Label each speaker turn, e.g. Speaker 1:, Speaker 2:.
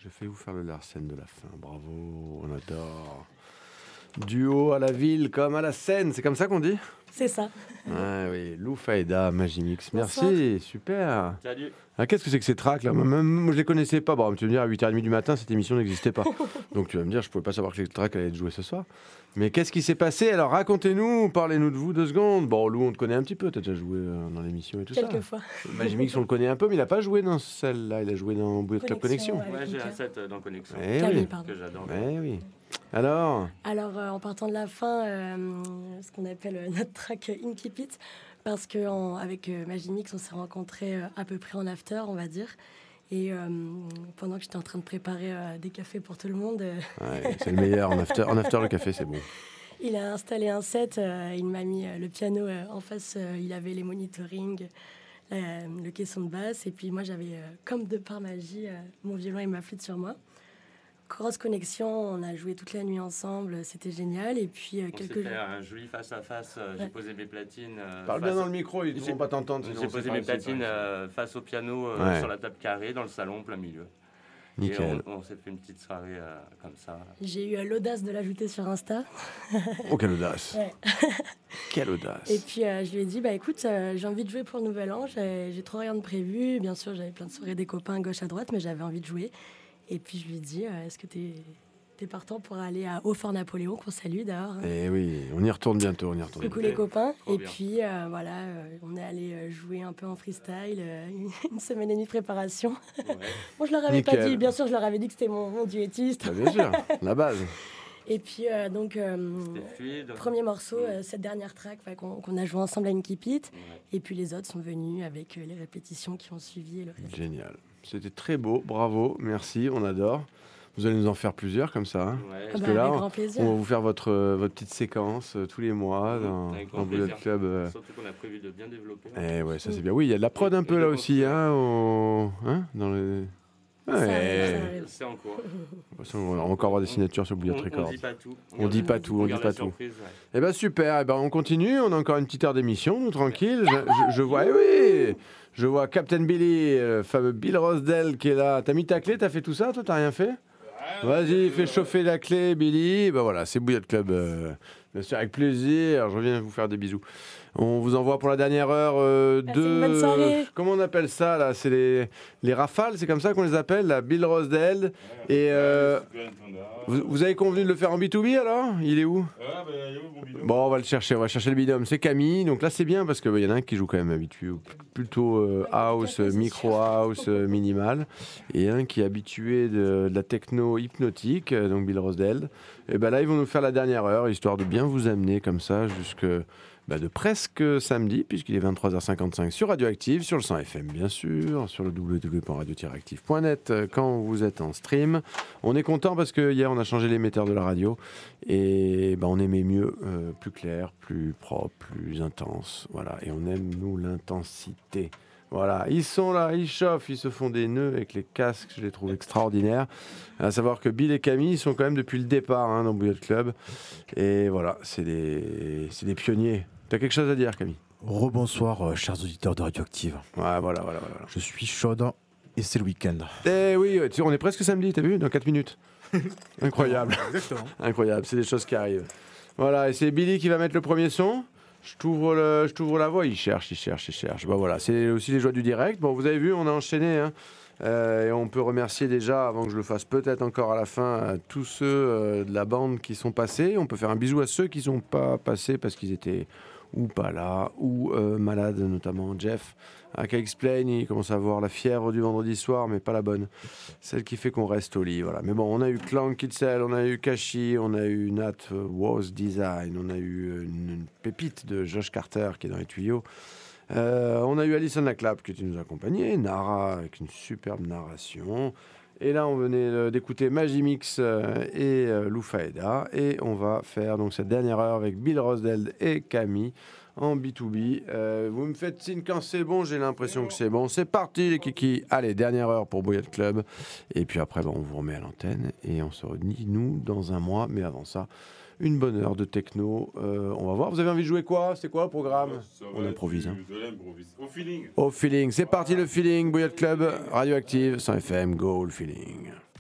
Speaker 1: Je fais vous faire le Larsen de la fin. Bravo, on adore. Duo à la ville comme à la scène, c'est comme ça qu'on dit?
Speaker 2: C'est ça.
Speaker 1: Ah oui, Lou Faïda, Magimix,
Speaker 2: Bonsoir.
Speaker 1: merci, super.
Speaker 3: Salut.
Speaker 1: Ah, qu'est-ce que c'est que ces tracks là? Même moi je les connaissais pas. Bon, tu vas me dire à 8h30 du matin, cette émission n'existait pas. Donc tu vas me dire, je pouvais pas savoir que les tracks allaient être joués ce soir. Mais qu'est-ce qui s'est passé? Alors racontez-nous, parlez-nous de vous 2 secondes. Bon, Lou, on te connaît un petit peu, t'as déjà joué dans l'émission et tout ça.
Speaker 2: Quelquefois.
Speaker 1: Magimix, on le connaît un peu, mais il a pas joué dans celle-là, il a joué dans Bouillot Club Connexion.
Speaker 2: Connexion,
Speaker 3: Ouais, j'ai
Speaker 2: Mika.
Speaker 3: un set dans Connexion
Speaker 1: Eh
Speaker 2: Camille,
Speaker 1: oui,
Speaker 2: pardon.
Speaker 3: que j'adore.
Speaker 1: eh oui. Alors,
Speaker 2: En partant de la fin, ce qu'on appelle notre track In Keep It, parce qu'avec Magimix, on s'est rencontrés à peu près en after, on va dire. Et pendant que j'étais en train de préparer des cafés pour tout le monde,
Speaker 1: ouais, c'est le meilleur en after. En after, le café, c'est bon.
Speaker 2: il a installé un set, il m'a mis le piano en face, il avait les monitorings, le caisson de basse, et puis moi j'avais, comme de par magie, mon violon et ma flûte sur moi. Grosse connexion, on a joué toute la nuit ensemble, c'était génial. Et puis
Speaker 3: On s'est
Speaker 2: quelques
Speaker 3: fait un joli face-à-face. J'ai posé mes platines.
Speaker 1: Parle bien dans le micro, ils ne
Speaker 3: J'ai-
Speaker 1: vont pas t'entendre.
Speaker 3: J'ai posé mes platines face au piano
Speaker 1: Ouais.
Speaker 3: sur la table carrée dans le salon, en plein milieu.
Speaker 1: Nickel.
Speaker 3: Et on s'est fait une petite soirée comme ça.
Speaker 2: J'ai eu l'audace de l'ajouter sur Insta.
Speaker 1: Oh, quelle audace.
Speaker 2: Ouais.
Speaker 1: Quelle audace.
Speaker 2: Et puis je lui ai dit, bah écoute, j'ai envie de jouer pour le Nouvel An, j'ai trop rien de prévu. Bien sûr, j'avais plein de soirées des copains à gauche à droite, mais j'avais envie de jouer. Et puis je lui ai dit, est-ce que t'es partant pour aller à Haut-Fort-Napoléon, qu'on salue d'ailleurs.
Speaker 1: Eh oui, on y retourne bientôt, on y retourne.
Speaker 2: Coucou les copains.
Speaker 3: Trop
Speaker 2: Et
Speaker 3: bien.
Speaker 2: puis voilà, on est allé jouer un peu en freestyle, une semaine et demie de préparation.
Speaker 3: Ouais.
Speaker 2: Bon, je leur avais
Speaker 1: Nickel.
Speaker 2: pas dit, bien sûr, je leur avais dit que c'était mon duettiste.
Speaker 1: Bah, bien sûr, la base.
Speaker 2: Et puis
Speaker 3: C'était fluide.
Speaker 2: premier morceau, cette dernière track qu'on a joué ensemble à une Keep It.
Speaker 3: Ouais.
Speaker 2: Et puis les autres sont venus avec les répétitions qui ont suivi et le reste.
Speaker 1: Génial. C'était très beau, bravo, merci, on adore. Vous allez nous en faire plusieurs comme ça. Hein.
Speaker 3: Ouais.
Speaker 2: Ah
Speaker 1: Parce
Speaker 2: bah,
Speaker 1: que là,
Speaker 2: avec grand plaisir.
Speaker 1: on va vous faire votre petite séquence tous les mois
Speaker 3: Avec grand
Speaker 1: dans Bouillot
Speaker 3: plaisir.
Speaker 1: Club.
Speaker 3: Surtout qu'on a prévu de bien développer.
Speaker 1: Eh ouais, ça c'est bien. Oui, il y a de la prod un peu là aussi, hein, hein, dans le...
Speaker 2: Ça arrive,
Speaker 1: Ouais.
Speaker 2: ça arrive.
Speaker 3: C'est en cours.
Speaker 1: De toute façon, on va encore avoir des signatures sur Bouillot
Speaker 3: On
Speaker 1: Records.
Speaker 3: dit pas tout.
Speaker 1: On dit pas tout, on dit
Speaker 3: garde
Speaker 1: pas
Speaker 3: la
Speaker 1: tout.
Speaker 3: surprise, ouais.
Speaker 1: Eh ben super, eh ben on continue, on a encore une petite heure d'émission, nous tranquille. Je vois, eh oui, je vois Captain Billy, le fameux Bill Rosdell qui est là. T'as mis ta clé, t'as fait tout ça, toi t'as rien fait? Vas-y, fais chauffer la clé, Billy. Ben voilà, c'est Bouillot Club, bien sûr, avec plaisir. Je reviens vous faire des bisous. On vous envoie pour la dernière heure
Speaker 2: Passez une bonne soirée.
Speaker 1: comment on appelle ça là? C'est les rafales, c'est comme ça qu'on les appelle, la Bill Rosdell. Et vous avez convenu de le faire en B2B alors? Il est où? Bon, on va le chercher, on va chercher le binôme. C'est Camille, donc là c'est bien parce qu'il y en a un qui joue quand même habitué plutôt house, micro house, minimal, et un qui est habitué de la techno hypnotique, donc Bill Rosdell. Et ben là ils vont nous faire la dernière heure, histoire de bien vous amener comme ça jusque de presque samedi, puisqu'il est 23h55 sur Radioactive, sur le 100 FM bien sûr, sur le www.radio-active.net quand vous êtes en stream. On est content parce que hier on a changé l'émetteur de la radio et on aimait mieux, plus clair, plus propre, plus intense. Voilà, et on aime nous l'intensité. Voilà, ils sont là, ils chauffent, ils se font des nœuds avec les casques, je les trouve extraordinaires. À savoir que Bill et Camille sont quand même depuis le départ dans Bouillot Club. Et voilà, c'est des pionniers. T'as quelque chose à dire, Camille?
Speaker 4: Rebonsoir, chers auditeurs de Radioactive.
Speaker 1: Ouais, voilà.
Speaker 4: Je suis chaude et c'est le week-end.
Speaker 1: Eh oui, tu sais, on est presque samedi, t'as vu? Dans 4 minutes. Incroyable.
Speaker 4: Exactement.
Speaker 1: Incroyable, c'est des choses qui arrivent. Voilà, et c'est Billy qui va mettre le premier son. Je t'ouvre la voix, il cherche. Bah voilà, c'est aussi les joies du direct. Bon, vous avez vu, on a enchaîné, hein. Et on peut remercier déjà, avant que je le fasse peut-être encore à la fin, tous ceux de la bande qui sont passés. On peut faire un bisou à ceux qui ne sont pas passés parce qu'ils étaient ou pas là, ou malades, notamment Jeff. À K-Explain, il commence à avoir la fièvre du vendredi soir, mais pas la bonne. Celle qui fait qu'on reste au lit. Voilà. Mais bon, on a eu Clank Kitzel, on a eu Kashi, on a eu Nat Was Design, on a eu une pépite de Josh Carter qui est dans les tuyaux. On a eu Alison Laclap qui nous accompagnait, Nara avec une superbe narration. Et là, on venait d'écouter Magimix et Lou Faïda. Et on va faire donc cette dernière heure avec Bill Rosdell et Camille en B2B. Vous me faites signe quand c'est bon, j'ai l'impression que c'est bon. C'est parti les kikis. Allez, dernière heure pour Bouillot Club. Et puis après, on vous remet à l'antenne et on se réunit, nous, dans un mois. Mais avant ça, une bonne heure de techno. On va voir. Vous avez envie de jouer quoi? C'est quoi le programme? On improvise. Hein.
Speaker 5: Au feeling.
Speaker 1: Au feeling. C'est parti le feeling. Bouillot Club, Radioactive, 100 FM, go le feeling.